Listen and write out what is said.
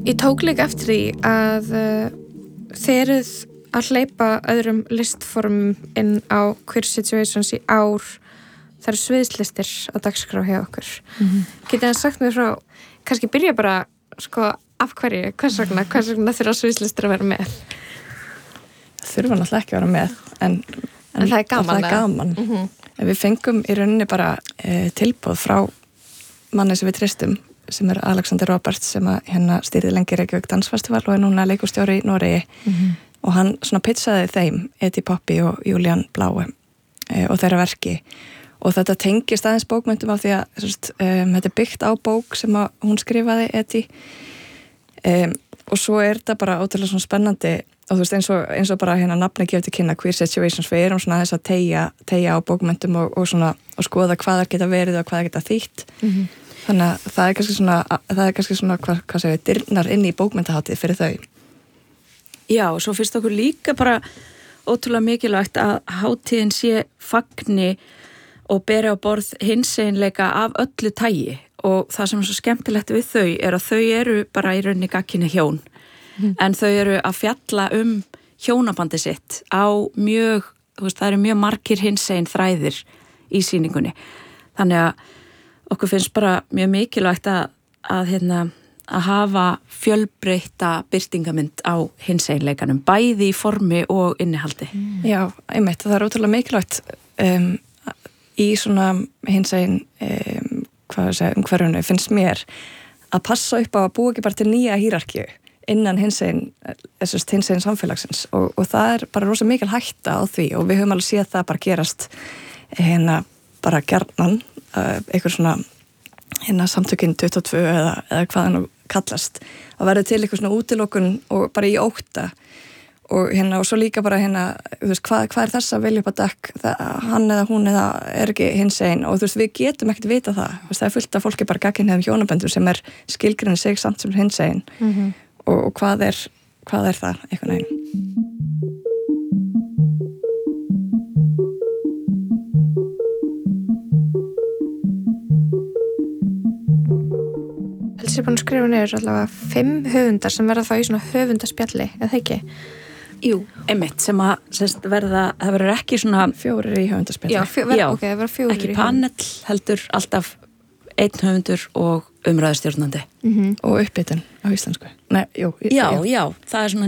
Ég tók líka eftir því að þið eruð að hleypa öðrum listformum inn á Queer Situations í ár. Það eru sviðslistir á dagskrá hjá okkur. Getið þið sagt mér frá, kannski byrja bara, sko, af hverju, hvers vegna þurfa sviðslistir að vera með? Þurfa náttúrulega ekki að vera með, en það er gaman. Það er gaman. Við fengum í rauninni bara tilboð frá manni sem við treystum, sem er Alexander Roberts, sem stýrði lengi Reykjavík dansfestival og er núna leikustjóri í Noregi. Og hann svona pitchaði þeim, Edi Poppi og Julian Blaue og þeirra verki. Og þetta tengist aðeins bókmyndum af því að þetta er byggt á bók sem hún skrifaði, Edi. Og svo er þetta bara ótrúlega svona spennandi og þú veist eins og bara nafni gefið til kynna Queer Situations, við erum svona þess að teygja á bókmyndum og skoða hvað það geta verið og hvað það geta þýtt. Þannig að það er kannski svona hvað segir, dyrnar inn í bókmyndahátíð fyrir þau. Já, og svo finnst okkur líka bara ótrúlega mikilvægt að hátíðin sé fagni og beri á borð hinseinleika af öllu tagi og það sem er svo skemmtilegt við þau er að þau eru bara í rauninni gagnkynja hjón en þau eru að fjalla hjónabandi sitt á mjög, þú veist, það eru mjög margir hinsegin þræðir í sýningunni. Þannig að okkur finnst bara mjög mikilvægt að hafa fjölbreytta birtingamynd á hinseinleikanum, bæði í formi og innihaldi. Já, einmitt, það er ótrúlega mikilvægt í svona hinsegin umhverfinu finnst mér að passa upp á að búa ekki bara til nýja hierarkíu innan hinsegin samfélagsins og það er bara rosa mikil hætta á því og við höfum alveg séð það bara gerast bara gjarnan einhver svona samtökin 22 eða hvað það nú kallast að verður til eitthvað svona útilokun og bara í ótta og svo líka bara þú veist, hvað er þess að vilja upp að dekk hann eða hún eða er ekki hinsegin og þú veist, við getum ekkert vita það er fullt af fólki bara gagnkynhneigðum hjónaböndum sem er skilgreinir sig samt sem hinsegin og hvað er það einhvern veginn. Ég er búin að skrifa niður allavega 5 höfundar sem verða þá í svona höfundaspjalli, eða ekki? Jú, einmitt, sem verða, það verður ekki svona 4 í höfundaspjalli. Já, ok, það verða 4 ekki panel, heldur alltaf 1 höfundur og umræðustjórnandi. Og uppbytun á íslensku. Já, það er svona